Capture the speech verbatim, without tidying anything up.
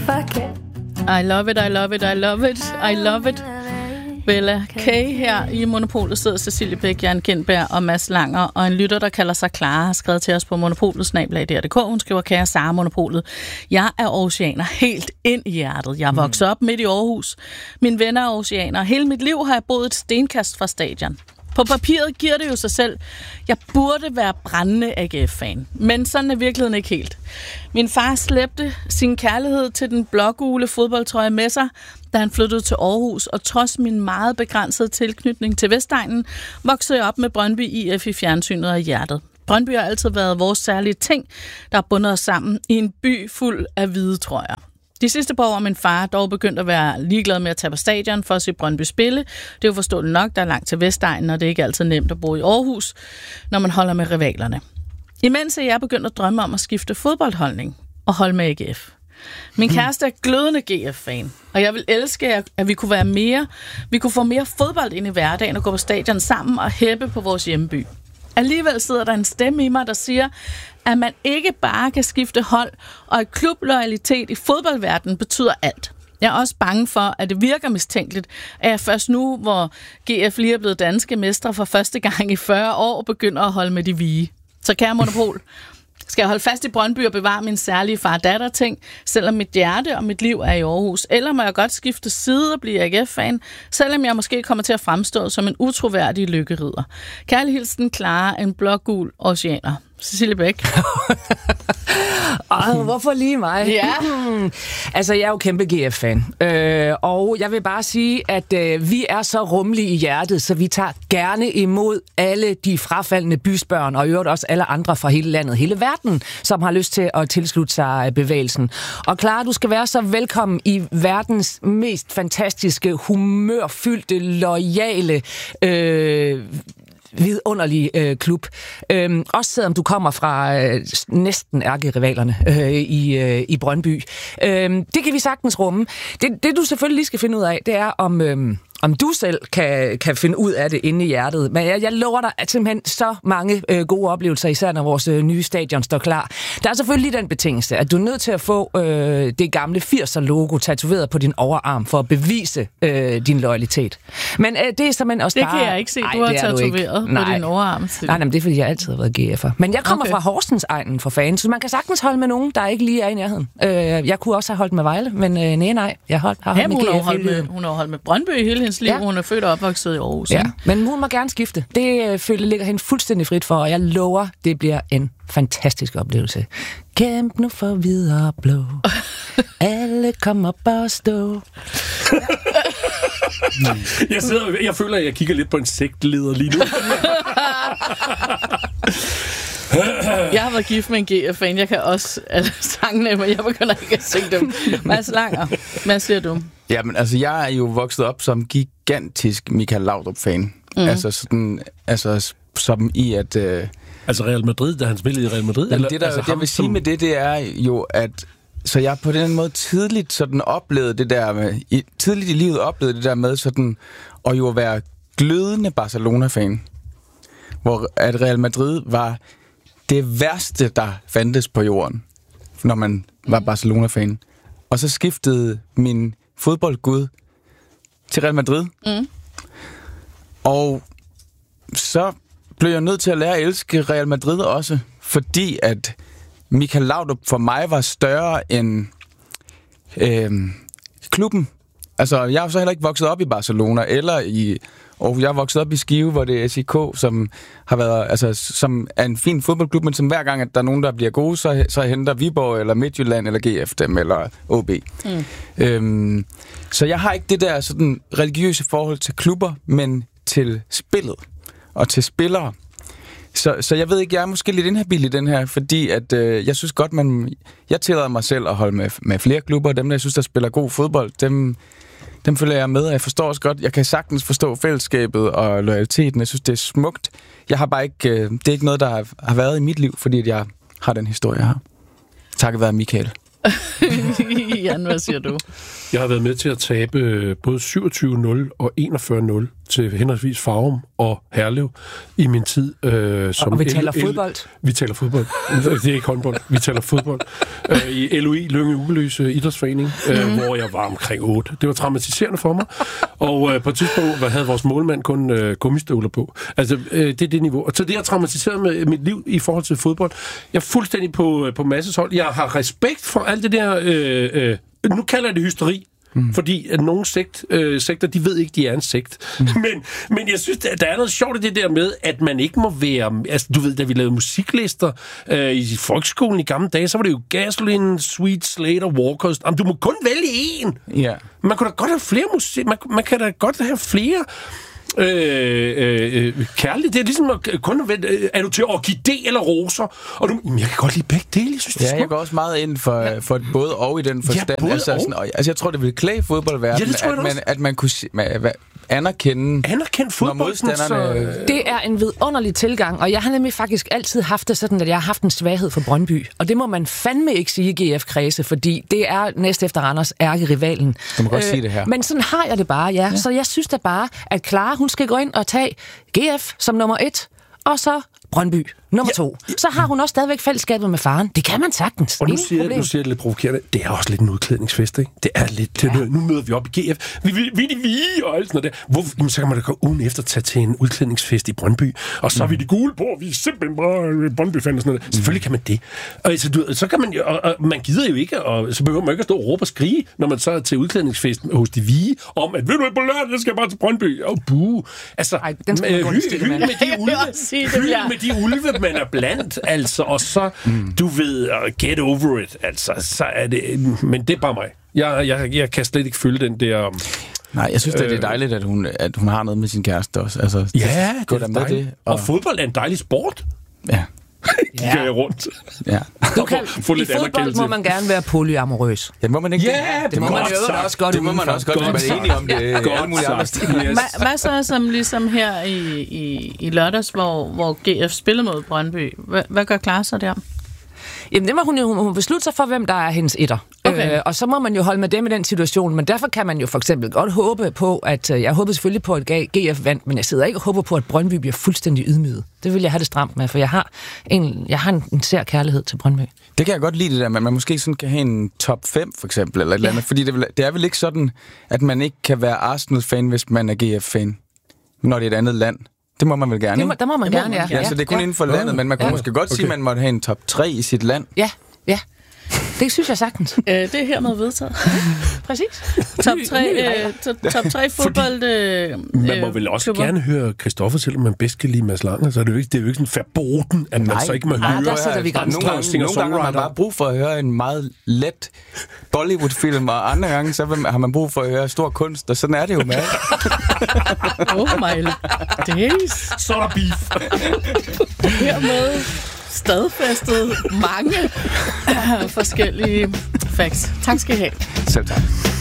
fuck it. I love it, I love it, I love it, I love it. Bella K. her i Monopolet sidder Cecilie Bæk, Jan Gindberg og Mads Langer, og en lytter, der kalder sig Clara, har skrevet til os på monopolet snabel-a d r punktum d k. Hun skriver, kære Sara Monopolet, jeg er aarhusianer helt ind i hjertet. Jeg er vokset op midt i Aarhus. Mine venner er aarhusianer. Hele mit liv har jeg boet et stenkast fra stadion. På papiret giver det jo sig selv. Jeg burde være brændende A G F-fan, men sådan er virkeligheden ikke helt. Min far slæbte sin kærlighed til den blågule fodboldtrøje med sig, da han flyttede til Aarhus, og trods min meget begrænsede tilknytning til Vestegnen, voksede jeg op med Brøndby I F i fjernsynet og i hjertet. Brøndby har altid været vores særlige ting, der har bundet os sammen i en by fuld af hvide trøjer. De sidste par år er min far dog begyndt at være ligeglad med at tage på stadion for at se Brøndby spille. Det er jo forståeligt nok, der er langt til Vestegnen, og det er ikke altid nemt at bo i Aarhus, når man holder med rivalerne. Imens er jeg begyndt at drømme om at skifte fodboldholdning og holde med A G F. Min kæreste er glødende G F-fan, og jeg vil elske, at vi kunne være mere, vi kunne få mere fodbold ind i hverdagen og gå på stadion sammen og hæppe på vores hjemby. Alligevel sidder der en stemme i mig, der siger, at man ikke bare kan skifte hold, og at klubloyalitet i fodboldverdenen betyder alt. Jeg er også bange for, at det virker mistænkeligt, at jeg først nu, hvor G F lige er blevet danske mestre for første gang i fyrre år, begynder at holde med de vige. Så kære Monopol, skal jeg holde fast i Brøndby og bevare min særlige far-datter-ting, selvom mit hjerte og mit liv er i Aarhus? Eller må jeg godt skifte side og blive A G F-fan, selvom jeg måske kommer til at fremstå som en utroværdig lykkerider? Kærlig hilsen, Clara, en blågul oceaner. Cecilie Bæk. Åh, hvorfor lige mig? Ja. Altså, jeg er jo kæmpe G F-fan. Øh, og jeg vil bare sige, at øh, vi er så rummelige i hjertet, så vi tager gerne imod alle de frafaldne bysbørn, og i øvrigt også alle andre fra hele landet, hele verden, som har lyst til at tilslutte sig bevægelsen. Og Clara, du skal være så velkommen i verdens mest fantastiske, humørfyldte, loyale øh, vidunderlige øh, klub. Øhm, også selvom du kommer fra øh, næsten ærkerivalerne øh, i, øh, i Brøndby. Øhm, det kan vi sagtens rumme. Det, det du selvfølgelig lige skal finde ud af, det er om... Øh, om du selv kan, kan finde ud af det inde i hjertet. Men jeg, jeg lover dig at simpelthen så mange øh, gode oplevelser, især når vores øh, nye stadion står klar. Der er selvfølgelig den betingelse, at du er nødt til at få øh, det gamle firser-logo tatoveret på din overarm for at bevise øh, din loyalitet. Men øh, det er simpelthen også det bare... Det kan jeg ikke se, Ej, du har tatoveret på nej. din overarm. Nej, nej, det er fordi, jeg altid har været G F'er. Men jeg kommer okay. fra Horsens-egnen for fans, så man kan sagtens holde med nogen, der ikke lige er i nærheden. Øh, jeg kunne også have holdt med Vejle, men øh, nej, nej. Jeg holdt, har holdt Jamen, med hun, G F har holdt med, hun har holdt med Brøndby i hele hendes liv. Ja. Hun er født og opvokset i Aarhus. Ja, men hun må gerne skifte. Det øh, føler ligger hende fuldstændig frit for, og jeg lover, det bliver en fantastisk oplevelse. Kæmp nu for videre blå. Alle kommer bare stå. jeg, sidder, jeg føler, at jeg kigger lidt på en sektleder lige nu. Jeg har været gift med en G F-fan. Jeg kan også alle sangene, men jeg begynder ikke at synge dem. Mads Langer, hvad siger du? Jamen, altså, jeg er jo vokset op som gigantisk Michael Laudrup-fan. Mm. Altså, sådan, altså, som i at... Øh... Altså Real Madrid, da han spillede i Real Madrid? Jamen, eller? det, der, altså, det jeg vil sige som... med det, det er jo, at... Så jeg på den måde tidligt sådan oplevede det der med... I, tidligt i livet oplevede det der med sådan... Og jo at være glødende Barcelona-fan. Hvor at Real Madrid var det værste, der fandtes på jorden. Når man var Barcelona-fan. Og så skiftede min fodboldgud til Real Madrid. Mm. Og så blev jeg nødt til at lære at elske Real Madrid også, fordi at Michael Laudrup for mig var større end øh, klubben. Altså, jeg har så heller ikke vokset op i Barcelona, eller i... Og jeg er vokset op i Skive, hvor det er S I K, som har været, altså, som er en fin fodboldklub, men som hver gang, at der er nogen, der bliver gode, så, så henter Viborg, eller Midtjylland, eller G F dem, eller O B. Mm. Øhm, så jeg har ikke det der sådan religiøse forhold til klubber, men til spillet og til spillere. Så, så jeg ved ikke, jeg er måske lidt inhabil i den her, fordi at øh, jeg synes godt, man... Jeg tillader mig selv at holde med, med flere klubber. Dem, der jeg synes, der spiller god fodbold, dem... Dem følger jeg med, og jeg forstår også godt, jeg kan sagtens forstå fællesskabet og loyaliteten. Jeg synes, det er smukt. Jeg har bare ikke, det er ikke noget, der har været i mit liv, fordi jeg har den historie, jeg har. Takket være Michael. Jan, hvad siger du? Jeg har været med til at tabe både syvogtyve nul og enogfyrre nul til henholdsvis Farum og Herlev i min tid øh, som... Og vi taler L- L- fodbold? Vi taler fodbold. Det er ikke håndbold. Vi taler fodbold. Øh, I L O I, Lønge Ubeløse Idrætsforening, øh, mm. hvor jeg var omkring otte. Det var traumatiserende for mig. Og øh, på et tidspunkt havde vores målmand kun øh, gummistøvler på. Altså, øh, det er det niveau. Og så det har traumatiseret med mit liv i forhold til fodbold. Jeg er fuldstændig på, på Masses hold. Jeg har respekt for alt det der... Øh, øh, nu kalder jeg det hysteri. Mm. Fordi at nogle sekt, øh, sekter, de ved ikke, de er en sekt. Mm. men, men jeg synes, der er noget sjovt i det der med, at man ikke må være... Altså, du ved, da vi lavede musiklister øh, i folkeskolen i gamle dage, så var det jo Gasoline, Sweet Slate og Walkers. Jamen, du må kun vælge én. Ja. Man kunne da godt have flere musik... Man, man kan da godt have flere... Øh, øh, kærligt, det er ligesom at kun øh, er du til orkidé eller roser, og du, jamen, jeg kan godt lide begge dele, jeg synes, det er Ja, jeg går også meget ind for, ja. for både og i den forstand. Ja, altså, sådan, og, altså, jeg tror, det ville klæde fodboldverdenen, ja, at, man, at man kunne man, anerkende, anerkende fodbolden, modstanderne... Så... Det er en vidunderlig tilgang, og jeg har nemlig faktisk altid haft det sådan, at jeg har haft en svaghed for Brøndby. Og det må man fandme ikke sige i G F-kredse, fordi det er næst efter Randers ærkerivalen. Du må godt øh, sige det her. Men sådan har jeg det bare, ja. ja. Så jeg synes da bare, at Clara, hun skal gå ind og tage G F som nummer et, og så Brøndby nummer ja. to. Så har hun også stadigvæk fællesskabet med faren. Det kan man sagtens. Og nu siger, jeg, nu siger jeg det lidt provokerende. Det er også lidt en udklædningsfest, ikke? Det er lidt... Ja. Nu møder vi op i G F. Vi, vi, vi, vi, vi og alt sådan noget der. Hvor, jamen, så kan man da gå ugen efter tage til en udklædningsfest i Brøndby. Og så mm. er vi de gule på. Vi er simpelthen bare Brøndby-fan og sådan noget. Mm. Selvfølgelig kan man det. Og så, du, så kan man jo... Og, og man gider jo ikke, og så behøver man ikke at stå og råbe og skrige, når man så er til udklædningsfest hos de Vige, om at ved du ikke på lørdag, det skal jeg bare til Brøndby. Og buh. Altså, Ej, den skal man gå hy, hy, med de ulve, hy med de ulve, man er blandt, altså, og så, mm. du ved, uh, get over it, altså, så er det, men det er bare mig. Jeg, jeg, jeg kan slet ikke følge den der... Um, Nej, jeg synes, øh, det er dejligt, at hun, at hun har noget med sin kæreste også. Altså, ja, det, det er med det. Og... og fodbold er en dejlig sport. Ja. Kigger ja. jeg rundt. Ja. Du kan, i fodbold må man gerne være polyamorøs. Ja, må man ikke? Ja, det, det må man jo også godt. Det må man også godt, hvis man er enige om det. Godt sagt. Hvad så som ligesom her i, i, i lørdags, hvor, hvor G F spiller mod Brøndby? Hvad, hvad gør Clara så der? Jamen, det må hun jo hun beslutte sig for, hvem der er hendes etter. Okay. Øh, og så må man jo holde med dem i den situation. Men derfor kan man jo for eksempel godt håbe på, at... Jeg håber selvfølgelig på, at G F vandt, men jeg sidder ikke og håber på, at Brøndby bliver fuldstændig ydmyget. Det vil jeg have det stramt med, for jeg har en, jeg har en, en sær kærlighed til Brøndby. Det kan jeg godt lide, det der, men man måske sådan kan have en top fem, for eksempel, eller et ja. eller andet. Fordi det, det er vel ikke sådan, at man ikke kan være Arsenal-fan, hvis man er G F-fan, når det er et andet land. Det må man vel gerne, det må, der må man det gerne, må man, ja. ja. Så det er kun ja. inden for ja. landet, men man kunne ja. måske godt okay. sige, at man måtte have en top tre i sit land. Ja, ja. Det synes jeg sagtens. Øh, det er hermed vedtaget. Præcis. Top tre, øh, top tre fodbold... Øh, man må vel også klubber. gerne høre Christoffer, selvom man bedst kan lide Mads Langer. Så er det jo ikke, det er jo ikke sådan verboten, at man så ikke må Nej, høre... der sætter vi nogle gange, nogle gange har man bare brug for at høre en meget let Bollywood-film, og andre gange så har man brug for at høre stor kunst, og sådan er det jo med oh my days. Så er der beef. Hermed stadfæstet mange forskellige facts. Tak skal I have. Selv tak.